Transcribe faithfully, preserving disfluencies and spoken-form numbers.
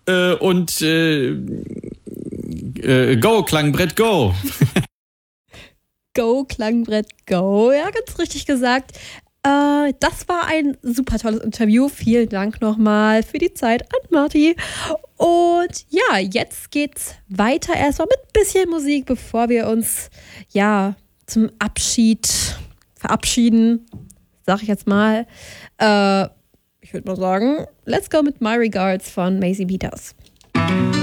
äh, und äh, äh, Go, Klangbrett, Go. Go, Klangbrett, Go. Ja, ganz richtig gesagt. Äh, das war ein super tolles Interview. Vielen Dank nochmal für die Zeit an Marti. Und ja, jetzt geht's weiter erstmal mit ein bisschen Musik, bevor wir uns ja zum Abschied verabschieden, sag ich jetzt mal. Äh, ich würde mal sagen, let's go mit My Regards von Maisie Peters.